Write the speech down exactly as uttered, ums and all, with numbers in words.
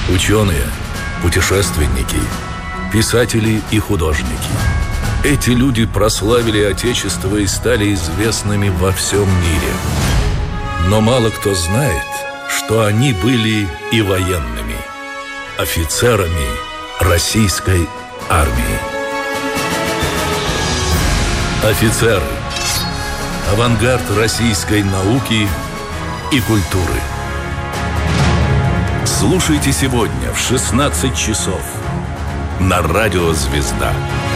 Ученые, путешественники, писатели и художники. Эти люди прославили Отечество и стали известными во всем мире. Но мало кто знает, что они были и военными, офицерами российской армии. Офицеры. Авангард российской науки и культуры. Слушайте сегодня в шестнадцать часов на радио «Звезда».